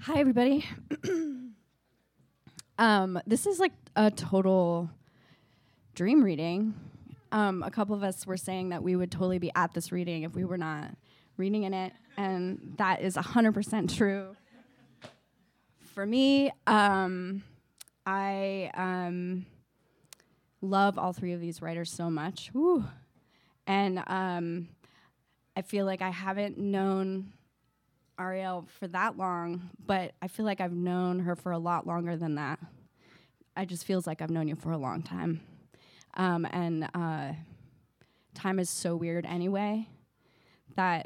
Hi, everybody. This is like a total dream reading. A couple of us were saying that we would totally be at this reading if we were not reading in it, and that is 100% true. For me, I love all three of these writers so much. Woo. And I feel like I haven't known Ariel for that long, but I feel like I've known her for a lot longer than that. It just feels like I've known you for a long time. And time is so weird anyway that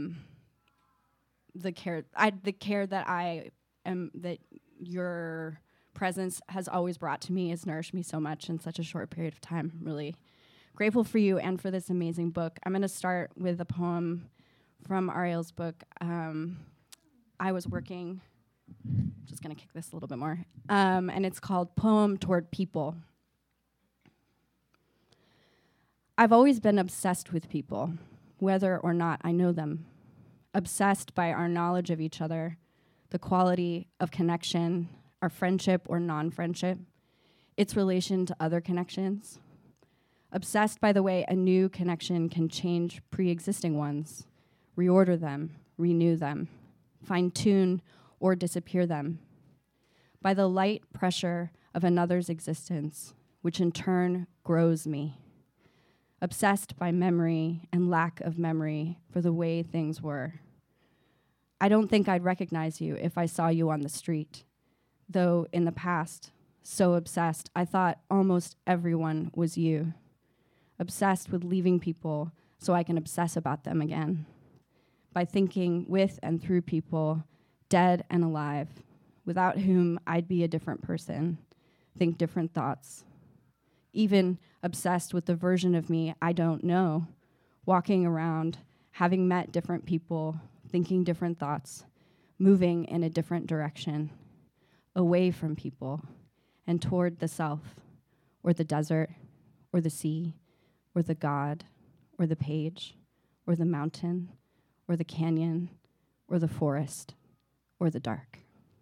the care that I am, that your presence has always brought to me has nourished me so much in such a short period of time. I'm really grateful for you and for this amazing book. I'm going to start with a poem from Ariel's book. I was working, just going to kick this a little bit more, and it's called Poem Toward People. I've always been obsessed with people, whether or not I know them. Obsessed by our knowledge of each other, the quality of connection, our friendship or non-friendship, its relation to other connections. Obsessed by the way a new connection can change pre-existing ones, reorder them, renew them, fine-tune or disappear them. By the light pressure of another's existence, which in turn grows me. Obsessed by memory and lack of memory for the way things were. I don't think I'd recognize you if I saw you on the street, though in the past, so obsessed, I thought almost everyone was you. Obsessed with leaving people so I can obsess about them again. By thinking with and through people, dead and alive, without whom I'd be a different person, think different thoughts. Even obsessed with the version of me I don't know, walking around, having met different people, thinking different thoughts, moving in a different direction, away from people, and toward the self, or the desert, or the sea, or the God, or the page, or the mountain, or the canyon, or the forest, or the dark.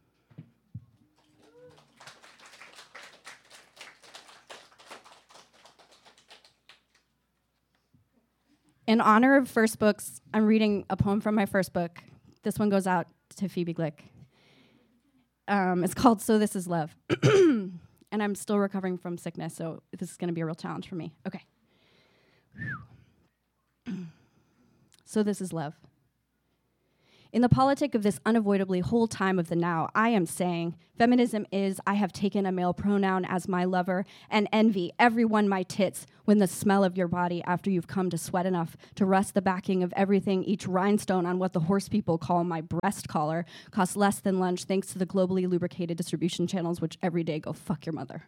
In honor of first books, I'm reading a poem from my first book. This one goes out to Phoebe Glick. It's called So This Is Love. And I'm still recovering from sickness, so this is going to be a real challenge for me. Okay. So this is love. In the politic of this unavoidably whole time of the now, I am saying feminism is I have taken a male pronoun as my lover and envy everyone my tits when the smell of your body after you've come to sweat enough to rust the backing of everything, each rhinestone on what the horse people call my breast collar costs less than lunch thanks to the globally lubricated distribution channels which every day go fuck your mother.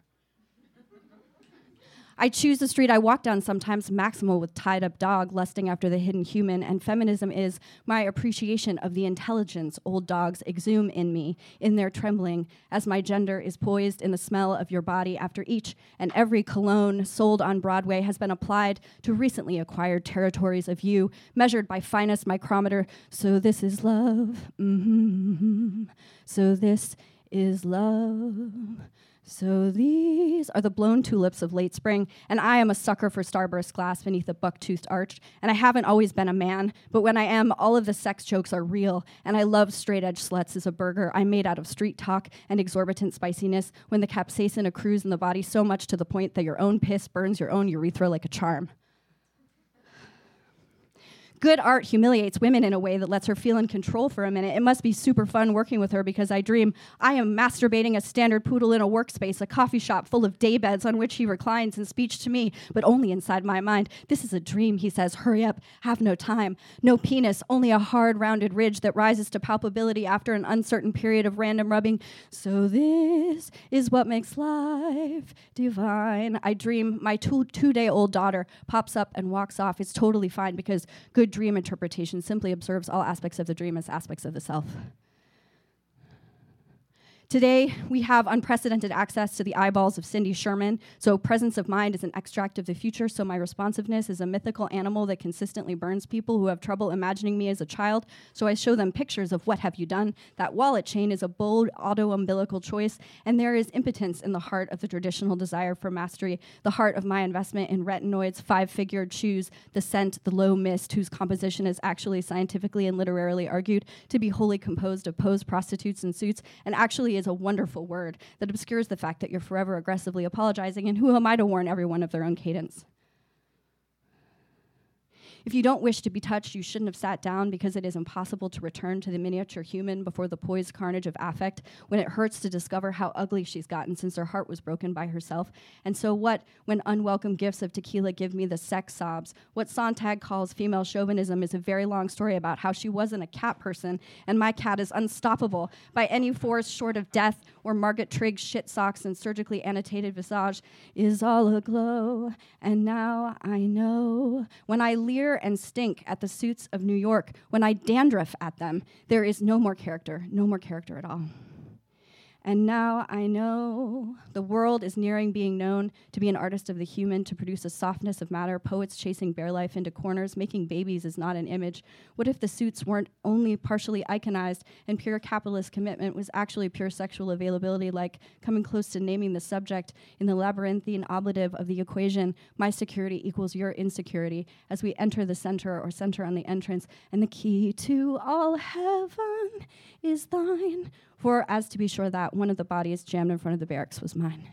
I choose the street I walk down sometimes maximal with tied-up dog lusting after the hidden human, and feminism is my appreciation of the intelligence old dogs exhume in me, in their trembling, as my gender is poised in the smell of your body after each and every cologne sold on Broadway has been applied to recently acquired territories of you, measured by finest micrometer. So this is love. Mm-hmm. So this is love. So these are the blown tulips of late spring, and I am a sucker for starburst glass beneath a buck-toothed arch, and I haven't always been a man, but when I am, all of the sex jokes are real, and I love straight-edge sluts as a burger I'm made out of street talk and exorbitant spiciness when the capsaicin accrues in the body so much to the point that your own piss burns your own urethra like a charm. Good art humiliates women in a way that lets her feel in control for a minute. It must be super fun working with her because I dream I am masturbating a standard poodle in a workspace, a coffee shop full of daybeds on which he reclines in speech to me, but only inside my mind. This is a dream, he says. Hurry up, have no time. No penis, only a hard, rounded ridge that rises to palpability after an uncertain period of random rubbing. So this is what makes life divine. I dream my two-day-old daughter pops up and walks off. It's totally fine because good dream interpretation simply observes all aspects of the dream as aspects of the self. Today, we have unprecedented access to the eyeballs of Cindy Sherman, so presence of mind is an extract of the future, so my responsiveness is a mythical animal that consistently burns people who have trouble imagining me as a child, so I show them pictures of what have you done. That wallet chain is a bold auto-umbilical choice, and there is impotence in the heart of the traditional desire for mastery, the heart of my investment in retinoids, five-figured shoes, the scent, the low mist, whose composition is actually scientifically and literarily argued to be wholly composed of posed prostitutes in suits, and actually is a wonderful word that obscures the fact that you're forever aggressively apologizing, and who am I to warn everyone of their own cadence? If you don't wish to be touched, you shouldn't have sat down, because it is impossible to return to the miniature human before the poised carnage of affect, when it hurts to discover how ugly she's gotten since her heart was broken by herself. And so what, when unwelcome gifts of tequila give me the sex sobs? What Sontag calls female chauvinism is a very long story about how she wasn't a cat person, and my cat is unstoppable by any force short of death, or Margaret Trigg's shit socks and surgically annotated visage is all aglow. And now I know, when I leer and stink at the suits of New York, when I dandruff at them, there is no more character at all. And now I know the world is nearing being known to be an artist of the human, to produce a softness of matter, poets chasing bare life into corners, making babies is not an image. What if the suits weren't only partially iconized and pure capitalist commitment was actually pure sexual availability, like coming close to naming the subject in the labyrinthine oblative of the equation, my security equals your insecurity, as we enter the center or center on the entrance, and the key to all heaven is thine. For, as to be sure that one of the bodies jammed in front of the barracks was mine.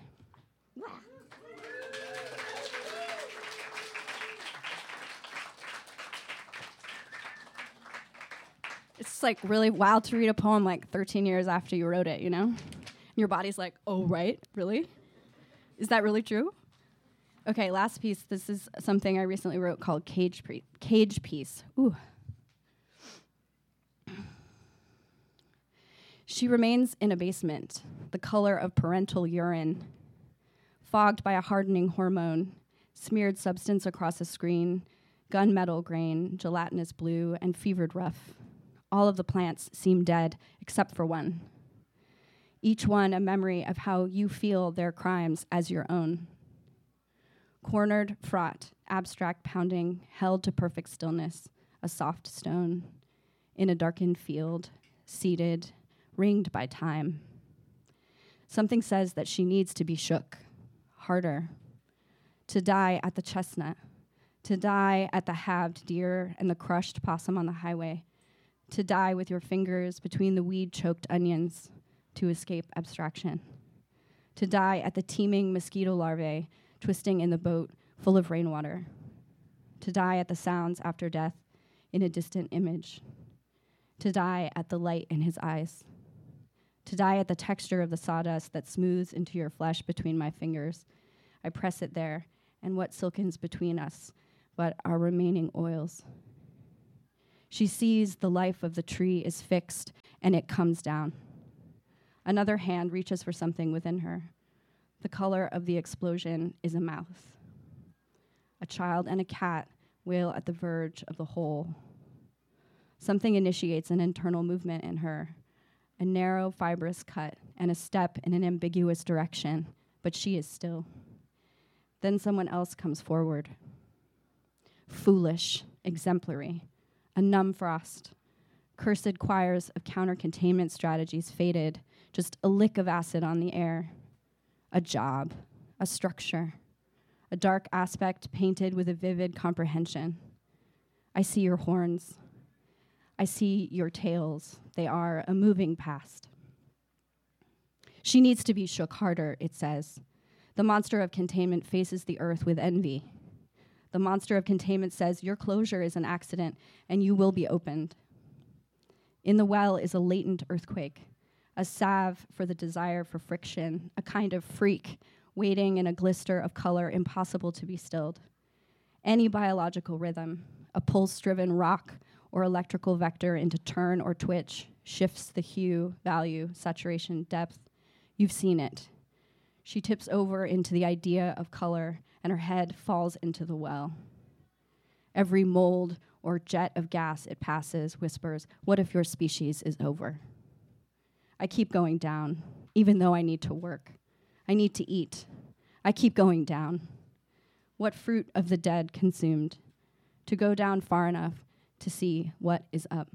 It's like really wild to read a poem like 13 years after you wrote it, you know? And your body's like, oh, right, really? Is that really true? Okay, last piece. This is something I recently wrote called Cage Piece. Ooh. She remains in a basement, the color of parental urine, fogged by a hardening hormone, smeared substance across a screen, gunmetal grain, gelatinous blue, and fevered rough. All of the plants seem dead, except for one. Each one a memory of how you feel their crimes as your own. Cornered, fraught, abstract pounding, held to perfect stillness, a soft stone, in a darkened field, seated, ringed by time. Something says that she needs to be shook, harder, to die at the chestnut, to die at the halved deer and the crushed possum on the highway, to die with your fingers between the weed-choked onions to escape abstraction, to die at the teeming mosquito larvae twisting in the boat full of rainwater, to die at the sounds after death in a distant image, to die at the light in his eyes, to die at the texture of the sawdust that smooths into your flesh between my fingers. I press it there, and what silkens between us but our remaining oils. She sees the life of the tree is fixed, and it comes down. Another hand reaches for something within her. The color of the explosion is a mouth. A child and a cat wail at the verge of the hole. Something initiates an internal movement in her, a narrow, fibrous cut, and a step in an ambiguous direction, but she is still. Then someone else comes forward. Foolish, exemplary, a numb frost. Cursed choirs of counter-containment strategies faded, just a lick of acid on the air. A job, a structure, a dark aspect painted with a vivid comprehension. I see your horns. I see your tails. They are a moving past. She needs to be shook harder, it says. The monster of containment faces the earth with envy. The monster of containment says, your closure is an accident, and you will be opened. In the well is a latent earthquake, a salve for the desire for friction, a kind of freak waiting in a glister of color impossible to be stilled. Any biological rhythm, a pulse-driven rock or electrical vector into turn or twitch, shifts the hue, value, saturation, depth. You've seen it. She tips over into the idea of color, and her head falls into the well. Every mold or jet of gas it passes whispers, what if your species is over? I keep going down, even though I need to work. I need to eat. I keep going down. What fruit of the dead consumed? To go down far enough to see what is up.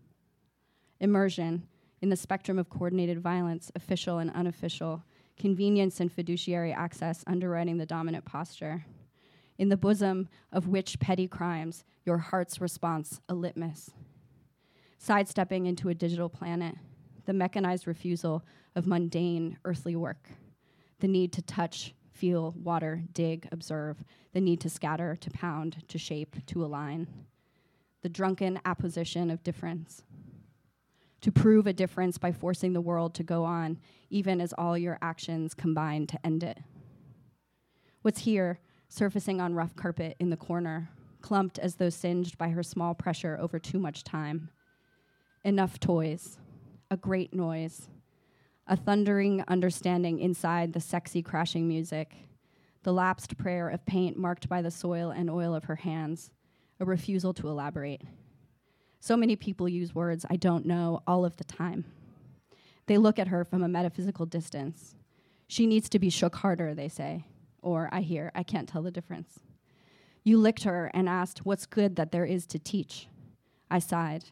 Immersion in the spectrum of coordinated violence, official and unofficial, convenience and fiduciary access underwriting the dominant posture. In the bosom of which petty crimes, your heart's response a litmus. Sidestepping into a digital planet, the mechanized refusal of mundane earthly work. The need to touch, feel, water, dig, observe. The need to scatter, to pound, to shape, to align. The drunken apposition of difference. To prove a difference by forcing the world to go on, even as all your actions combine to end it. What's here, surfacing on rough carpet in the corner, clumped as though singed by her small pressure over too much time. Enough toys, a great noise, a thundering understanding inside the sexy crashing music, the lapsed prayer of paint marked by the soil and oil of her hands, a refusal to elaborate. So many people use words I don't know all of the time. They look at her from a metaphysical distance. She needs to be shook harder, they say. Or I hear, I can't tell the difference. You licked her and asked, what's good that there is to teach? I sighed.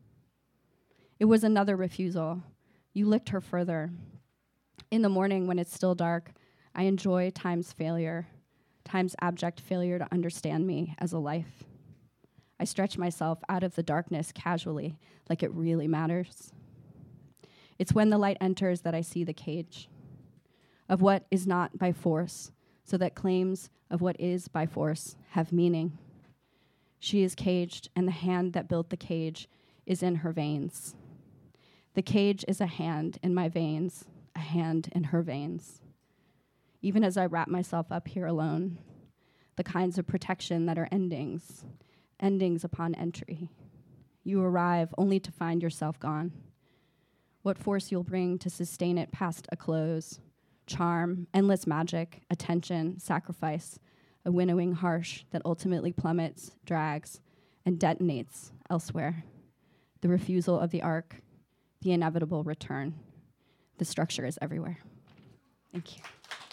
It was another refusal. You licked her further. In the morning when it's still dark, I enjoy time's failure, time's abject failure to understand me as a life. I stretch myself out of the darkness casually, like it really matters. It's when the light enters that I see the cage of what is not by force, so that claims of what is by force have meaning. She is caged, and the hand that built the cage is in her veins. The cage is a hand in my veins, a hand in her veins. Even as I wrap myself up here alone, the kinds of protection that are endings upon entry. You arrive only to find yourself gone. What force you'll bring to sustain it past a close. Charm, endless magic, attention, sacrifice, a winnowing harsh that ultimately plummets, drags, and detonates elsewhere. The refusal of the arc, the inevitable return. The structure is everywhere. Thank you.